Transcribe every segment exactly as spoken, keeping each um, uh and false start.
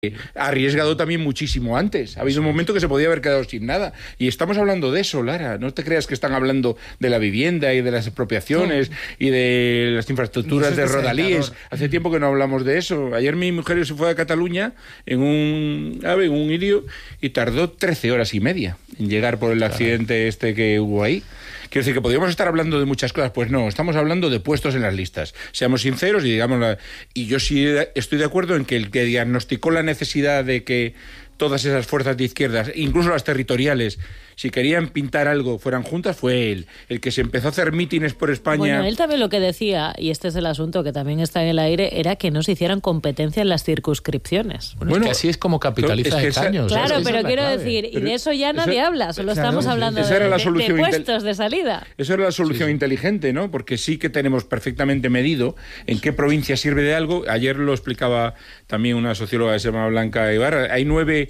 ha arriesgado también muchísimo antes. Ha habido un momento que se podía haber quedado sin nada. Y estamos hablando de eso, Lara. No te creas que están hablando de la vivienda y de las expropiaciones no. y de las infraestructuras de rodalíes. Hace tiempo que no hablamos de eso. Ayer mi mujer se fue a Cataluña en un ave, en un irio, y tardó trece horas y media en llegar por el claro. accidente este que hubo ahí. Quiero decir que podríamos estar hablando de muchas cosas, pues no, estamos hablando de puestos en las listas. Seamos sinceros y digamos, y yo sí estoy de acuerdo en que el que diagnosticó la necesidad de que todas esas fuerzas de izquierdas, incluso las territoriales, si querían pintar algo fueran juntas, fue él. El que se empezó a hacer mítines por España... Bueno, él también lo que decía, y este es el asunto que también está en el aire, era que no se hicieran competencia en las circunscripciones. Bueno, bueno es que así es como capitaliza es que Escaños. Claro, es pero es quiero clave. decir, y pero de eso ya nadie esa, habla, solo claro, estamos sí, hablando esa de, era la de, de puestos intel- de salida. Esa era la solución sí. inteligente, ¿no? Porque sí que tenemos perfectamente medido en qué provincia sirve de algo. Ayer lo explicaba también una socióloga que se llama Blanca Ibarra. Hay nueve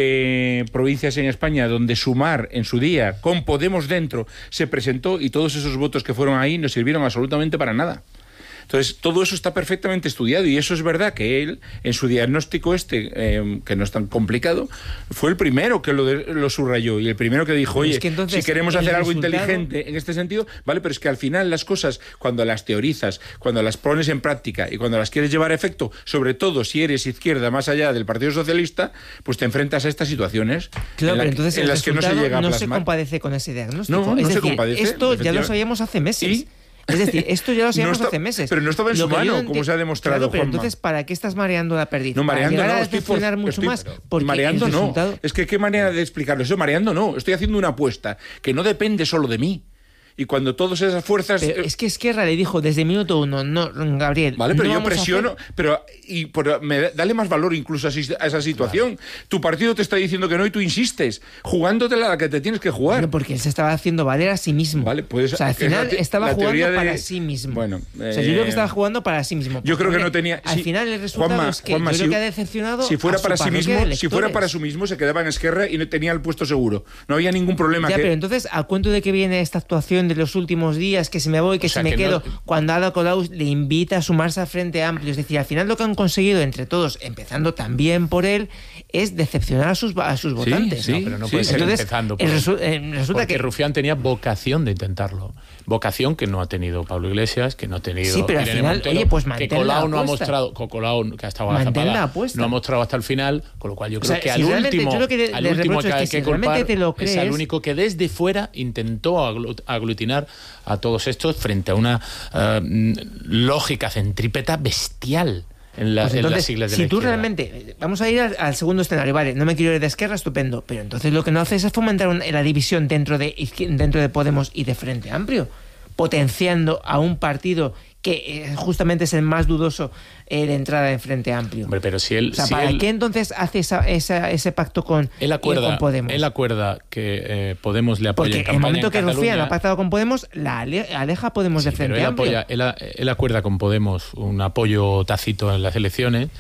eh, provincias en España donde Sumar en su día, con Podemos dentro, se presentó y todos esos votos que fueron ahí no sirvieron absolutamente para nada. Entonces, todo eso está perfectamente estudiado y eso es verdad que él, en su diagnóstico este, eh, que no es tan complicado, fue el primero que lo, de, lo subrayó y el primero que dijo, oye, es que entonces, si queremos hacer algo resultado... inteligente en este sentido, vale, pero es que al final las cosas, cuando las teorizas, cuando las pones en práctica y cuando las quieres llevar a efecto, sobre todo si eres izquierda más allá del Partido Socialista, pues te enfrentas a estas situaciones claro, en, la, pero entonces en el las que no se llega a no plasmar. se compadece con ese diagnóstico. No, es no decir, se compadece. Esto ya lo sabíamos hace meses. ¿Y? Es decir, esto ya lo sabíamos no está, hace meses. Pero no estaba en su mano, como se ha demostrado, claro, pero Juanma. entonces, ¿para qué estás mareando la perdiz? No, mareando para no. a Estoy for, mucho estoy, más. Porque mareando el resultado... no. Es que qué manera de explicarlo. Eso, mareando no. Estoy haciendo una apuesta que no depende solo de mí. Y cuando todas esas fuerzas... Pero es que Esquerra le dijo desde minuto uno, no, Gabriel... Vale, pero no yo presiono... hacer... pero y por, me, Dale más valor incluso a, a esa situación. Claro. Tu partido te está diciendo que no y tú insistes, jugándotela la que te tienes que jugar. Pero porque él se estaba haciendo valer a sí mismo. Vale, pues, o sea, al final te, estaba jugando de... para sí mismo. Bueno, eh... o sea, yo creo que estaba jugando para sí mismo. Yo creo que no tenía... Al si, final el resultado Juanma, es que Juanma, yo si, creo que ha decepcionado si fuera a para su sí mismo, de si fuera para sí mismo, se quedaba en Esquerra y no tenía el puesto seguro. No había ningún problema. Ya, que... pero entonces, ¿a cuento de que viene esta actuación de los últimos días, que se me voy, que o sea, si me que quedo, no... cuando Ada Colau le invita a sumarse al Frente Amplio? Es decir, al final lo que han conseguido entre todos, empezando también por él, es decepcionar a sus, a sus votantes. Sí, ¿no? sí, pero no sí, puede ser entonces, empezando por resu eh, resulta porque que Rufián tenía vocación de intentarlo. Vocación que no ha tenido Pablo Iglesias, que no ha tenido sí, pero al Irene final, Montero, oye, pues que Colau no ha mostrado, Colau, que ha estado agazapada, no ha mostrado hasta el final, con lo cual yo creo o sea, que si al último, yo lo que al último que hay es que, que si culpar te lo crees, es al único que desde fuera intentó aglutinar a todos estos frente a una uh, lógica centrípeta bestial. En, la, pues entonces, en las siglas de si la tú izquierda. realmente, vamos a ir al, al segundo escenario, vale, no me quiero ir de Esquerra, estupendo, pero entonces lo que no haces es fomentar un, la división dentro de, dentro de Podemos y de Frente Amplio, potenciando a un partido que eh, justamente es el más dudoso eh, de entrada en Frente Amplio. Hombre, pero si él, o sea, si ¿para él, qué entonces hace esa, esa, ese pacto con, él acuerda, eh, con Podemos? Él acuerda que eh, Podemos le apoya porque en campaña en el momento que Rufián ha pactado con Podemos, la ale, aleja a Podemos sí, de Frente pero él Amplio. Apoya, él, él acuerda con Podemos un apoyo tácito en las elecciones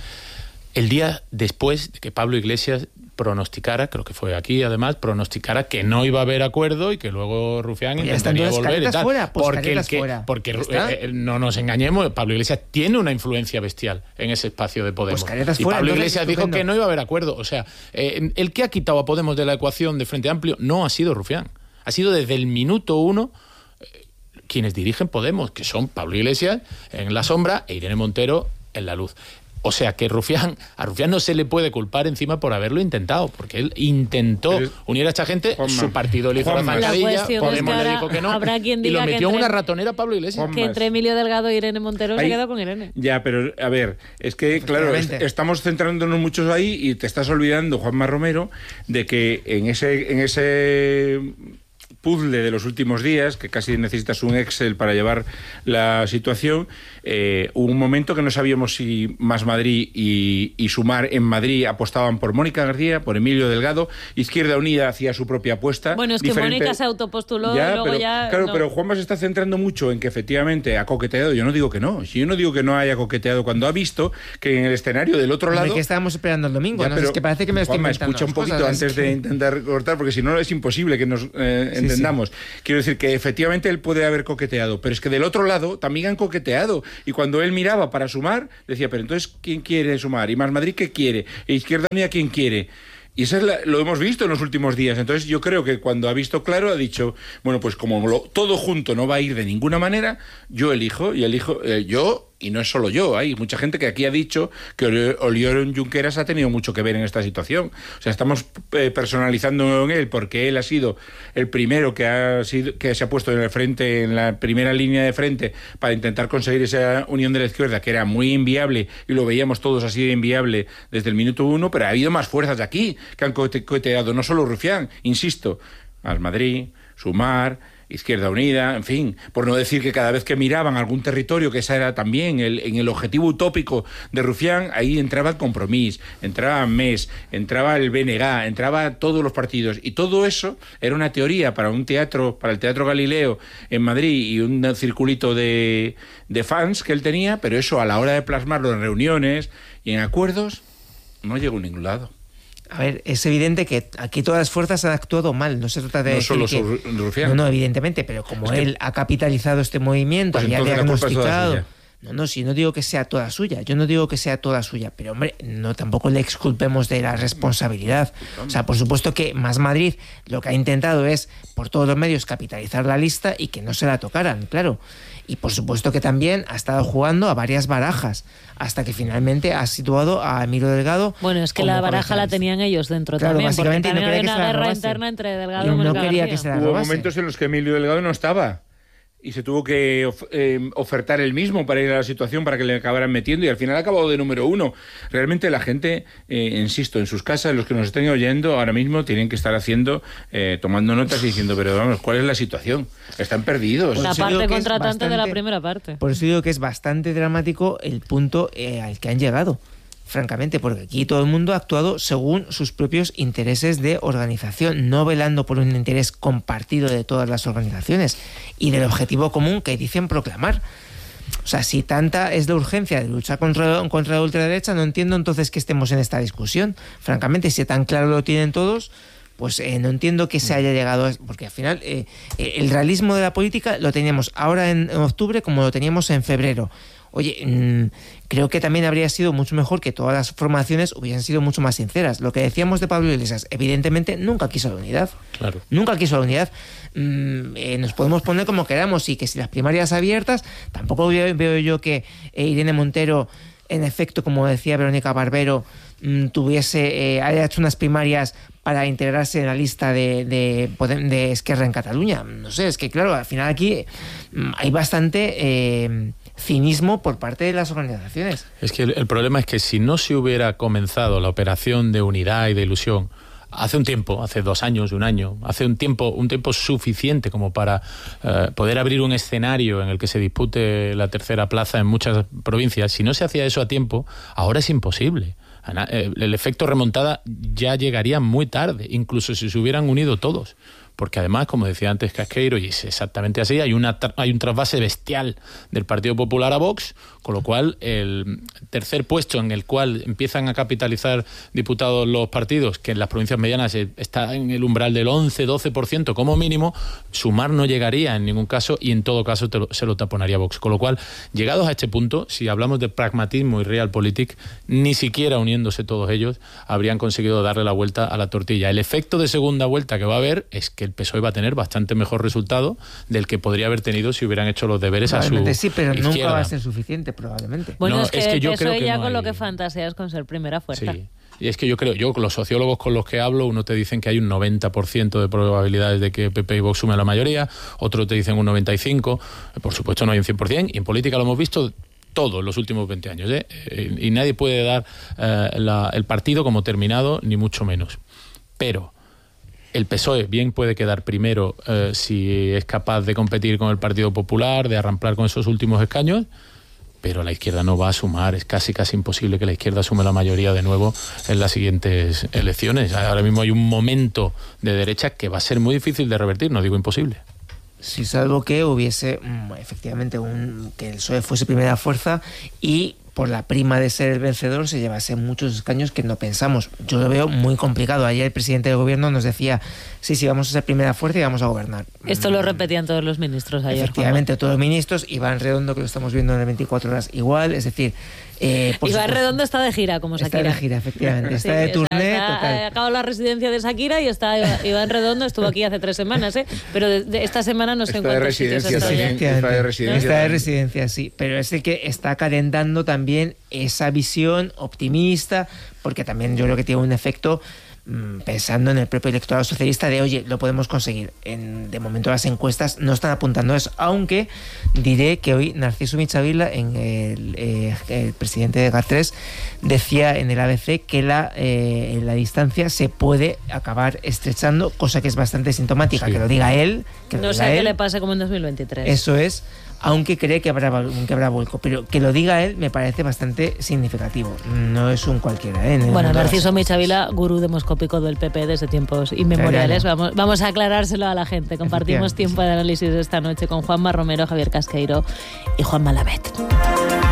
el día después de que Pablo Iglesias pronosticara, creo que fue aquí además, pronosticara que no iba a haber acuerdo y que luego Rufián pues intentaría volver y tal. Fuera, pues porque el que, fuera. porque eh, no nos engañemos, Pablo Iglesias tiene una influencia bestial en ese espacio de Podemos. Pues y fuera, Pablo entonces, Iglesias estupendo. dijo que no iba a haber acuerdo. O sea, eh, el que ha quitado a Podemos de la ecuación de Frente Amplio no ha sido Rufián. Ha sido desde el minuto uno eh, quienes dirigen Podemos, que son Pablo Iglesias en la sombra e Irene Montero en la luz. O sea que Rufián, a Rufián no se le puede culpar encima por haberlo intentado, porque él intentó Pero, unir a esta gente, Juanma, su partido le hizo la zancadilla, Podemos es le dijo que no, habrá quien diga y lo metió en entre, una ratonera Pablo Iglesias. Que entre Emilio Delgado y Irene Montero ahí, se quedó con Irene. Ya, pero a ver, es que claro, es, estamos centrándonos muchos ahí y te estás olvidando, Juanma Romero, de que en ese... En ese puzzle de los últimos días, que casi necesitas un Excel para llevar la situación, eh, hubo un momento que no sabíamos si Más Madrid y, y Sumar en Madrid apostaban por Mónica García, por Emilio Delgado, Izquierda Unida hacía su propia apuesta. Bueno, es que diferente... Mónica se autopostuló ya, y luego pero, ya... Claro, no. pero Juanma se está centrando mucho en que efectivamente ha coqueteado. Yo no digo que no, si yo no digo que no haya coqueteado, cuando ha visto que en el escenario del otro lado... que estábamos esperando el domingo, ya, ¿no? Pero, es que parece que me lo estoy Juanma, inventando escucha un poquito cosas, antes es que... de intentar cortar, porque si no es imposible que nos... Eh, entendamos. Sí, sí. Quiero decir que efectivamente él puede haber coqueteado, pero es que del otro lado también han coqueteado. Y cuando él miraba para sumar, decía, pero entonces, ¿quién quiere sumar? ¿Y Más Madrid qué quiere? ¿E Izquierda Unida quién quiere? Y eso es la, lo hemos visto en los últimos días. Entonces yo creo que cuando ha visto claro ha dicho, bueno, pues como lo, todo junto no va a ir de ninguna manera, yo elijo, y elijo eh, yo, y no es solo yo, hay mucha gente que aquí ha dicho que Oriol Junqueras ha tenido mucho que ver en esta situación. O sea, estamos eh, personalizando en él porque él ha sido el primero que ha sido que se ha puesto en el frente, en la primera línea de frente para intentar conseguir esa unión de la izquierda, que era muy inviable, y lo veíamos todos así de inviable desde el minuto uno, pero ha habido más fuerzas de aquí que han coqueteado, no solo Rufián, insisto, Más Madrid, Sumar, Izquierda Unida, en fin, por no decir que cada vez que miraban algún territorio, que esa era también el, en el objetivo utópico de Rufián, ahí entraba el Compromís, entraba M E S, entraba el B N G, entraba todos los partidos, y todo eso era una teoría para un teatro, para el Teatro Galileo en Madrid, y un circulito de, de fans que él tenía, pero eso a la hora de plasmarlo en reuniones y en acuerdos, no llegó a ningún lado. A ver, es evidente que aquí todas las fuerzas han actuado mal. No se trata de no decir solo que... Rufián. No, no, evidentemente, pero como es que... él ha capitalizado este movimiento, pues había diagnosticado... No, no, si no digo que sea toda suya, yo no digo que sea toda suya, pero hombre, no tampoco le exculpemos de la responsabilidad. O sea, por supuesto que Más Madrid lo que ha intentado es, por todos los medios, capitalizar la lista y que no se la tocaran, claro. Y por supuesto que también ha estado jugando a varias barajas, hasta que finalmente ha situado a Emilio Delgado. Bueno, es que la baraja la tenían ellos dentro claro, también, porque también no había una guerra robase. interna entre Delgado y y no García. quería que se la Hubo robase. momentos en los que Emilio Delgado no estaba y se tuvo que of eh, ofertar él mismo para ir a la situación para que le acabaran metiendo, y al final ha acabado de número uno. Realmente la gente, eh, insisto, en sus casas, los que nos estén oyendo ahora mismo tienen que estar haciendo, eh, tomando notas y diciendo, pero vamos, ¿cuál es la situación? Están perdidos. La parte contratante bastante, de la primera parte. Por eso digo que es bastante dramático el punto eh, al que han llegado, francamente, porque aquí todo el mundo ha actuado según sus propios intereses de organización, no velando por un interés compartido de todas las organizaciones y del objetivo común que dicen proclamar. O sea, si tanta es la urgencia de luchar contra, contra la ultraderecha, no entiendo entonces que estemos en esta discusión. Francamente, si tan claro lo tienen todos, pues eh, no entiendo que se haya llegado a... Porque al final eh, el realismo de la política lo teníamos ahora en, en octubre como lo teníamos en febrero. Oye, mmm, creo que también habría sido mucho mejor que todas las formaciones hubiesen sido mucho más sinceras. Lo que decíamos de Pablo Iglesias, evidentemente nunca quiso la unidad. Claro. Nunca quiso la unidad. Mm, eh, nos podemos poner como queramos, y que si las primarias abiertas, tampoco veo, veo yo que eh, Irene Montero, en efecto, como decía Verónica Barbero, mmm, tuviese, eh, haya hecho unas primarias para integrarse en la lista de, de, de Esquerra en Cataluña. No sé, es que claro, al final aquí mmm, hay bastante... Eh, cinismo por parte de las organizaciones. Es que el, el problema es que si no se hubiera comenzado la operación de unidad y de ilusión hace un tiempo, hace dos años, un año, hace un tiempo, un tiempo suficiente como para uh, poder abrir un escenario en el que se dispute la tercera plaza en muchas provincias, si no se hacía eso a tiempo, ahora es imposible. El efecto remontada ya llegaría muy tarde, incluso si se hubieran unido todos. Porque además, como decía antes Casqueiro, y es exactamente así, hay, una, hay un trasvase bestial del Partido Popular a Vox, con lo cual el tercer puesto en el cual empiezan a capitalizar diputados los partidos, que en las provincias medianas está en el umbral del once doce por ciento como mínimo, Sumar no llegaría en ningún caso, y en todo caso te lo, se lo taponaría Vox. Con lo cual, llegados a este punto, si hablamos de pragmatismo y realpolitik, ni siquiera uniéndose todos ellos habrían conseguido darle la vuelta a la tortilla. El efecto de segunda vuelta que va a haber es que el P S O E va a tener bastante mejor resultado del que podría haber tenido si hubieran hecho los deberes a su sí, pero izquierda. Nunca va a ser suficiente, probablemente. Bueno, no, es que, es que yo P S O E creo que ya no con hay... lo que fantaseas con ser primera fuerza. Sí. Y es que yo creo, yo con los sociólogos con los que hablo, uno te dicen que hay un noventa por ciento de probabilidades de que P P y Vox sumen la mayoría, otros te dicen un noventa y cinco por ciento, por supuesto no hay un cien por ciento, y en política lo hemos visto todo en los últimos veinte años, ¿eh? Y nadie puede dar eh, la, el partido como terminado, ni mucho menos. Pero el P S O E bien puede quedar primero eh, si es capaz de competir con el Partido Popular, de arramplar con esos últimos escaños, pero la izquierda no va a sumar. Es casi casi imposible que la izquierda sume la mayoría de nuevo en las siguientes elecciones. Ahora mismo hay un momento de derecha que va a ser muy difícil de revertir, no digo imposible. Sí, salvo que hubiese efectivamente un, que el P S O E fuese primera fuerza y por la prima de ser el vencedor, se llevase muchos escaños que no pensamos. Yo lo veo muy complicado. Ayer el presidente del gobierno nos decía, sí, sí, vamos a ser primera fuerza y vamos a gobernar. Esto lo repetían todos los ministros ayer. Efectivamente, Juanma. Todos los ministros. Iván Redondo, que lo estamos viendo en el veinticuatro horas, igual. Es decir, eh, por Iván supuesto, Redondo está de gira, como Shakira. Está de gira, efectivamente. Está Sí, de o sea, turné, está, total. acaba la residencia de Shakira y está Iván Redondo, estuvo aquí hace tres semanas, ¿eh? Pero de, de esta semana no sé Está en de cuántos sitios residencia está ya. también. Está de residencia. Está de residencia, sí. Pero es el que está calentando también esa visión optimista, porque también yo creo que tiene un efecto mmm, pensando en el propio electorado socialista de, oye, lo podemos conseguir. En, de momento las encuestas no están apuntando a eso, aunque diré que hoy Narciso Michavila, en el, eh, el presidente de G A tres, decía en el A B C que la, eh, la distancia se puede acabar estrechando, cosa que es bastante sintomática, sí. que lo diga él. Que lo No diga sé qué él. le pase como en dos mil veintitrés. Eso es, aunque cree que habrá, que habrá vuelco. Pero que lo diga él me parece bastante significativo. No es un cualquiera, ¿eh? Bueno, Narciso Michavila, gurú demoscópico del P P desde tiempos inmemoriales. Vamos, vamos a aclarárselo a la gente. Compartimos tiempo de análisis esta noche con Juanma Romero, Javier Casqueiro y Juan Malavet.